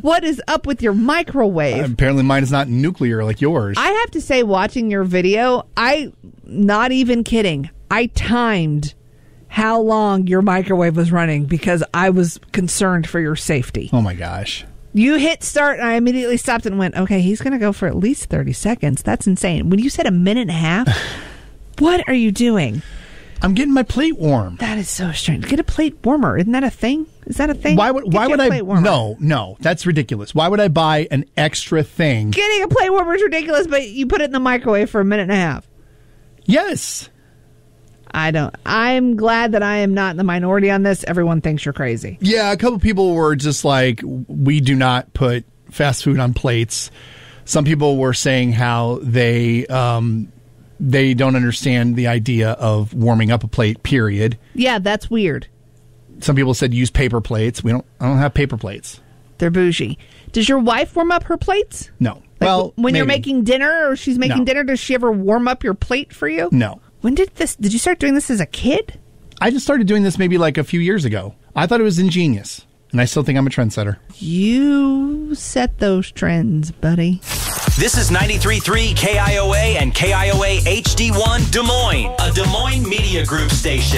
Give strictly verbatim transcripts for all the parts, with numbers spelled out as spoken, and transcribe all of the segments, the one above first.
What is up with your microwave? Uh, apparently mine is not nuclear like yours. I have to say, watching your video, I, not even kidding, I timed how long your microwave was running because I was concerned for your safety. Oh my gosh. You hit start, and I immediately stopped and went, okay, he's going to go for at least thirty seconds. That's insane. When you said a minute and a half, what are you doing? I'm getting my plate warm. That is so strange. Get a plate warmer. Isn't that a thing? Is that a thing? Why would Get why you would a I? plate warmer. No, no, that's ridiculous. Why would I buy an extra thing? Getting a plate warmer is ridiculous, but you put it in the microwave for a minute and a half. Yes. I don't. I'm glad that I am not in the minority on this. Everyone thinks you're crazy. Yeah, a couple people were just like, we do not put fast food on plates. Some people were saying how they um, they don't understand the idea of warming up a plate, period. Yeah, that's weird. Some people said use paper plates. We don't. I don't have paper plates. They're bougie. Does your wife warm up her plates? No. Like well, when maybe. you're making dinner or she's making No. dinner, does she ever warm up your plate for you? No. When did this? Did you start doing this as a kid? I just started doing this maybe like a few years ago. I thought it was ingenious, and I still think I'm a trendsetter. You set those trends, buddy. This is ninety-three point three K I O A and K I O A H D one Des Moines, a Des Moines Media Group station.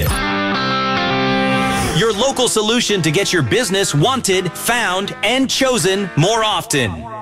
Your local solution to get your business wanted, found, and chosen more often.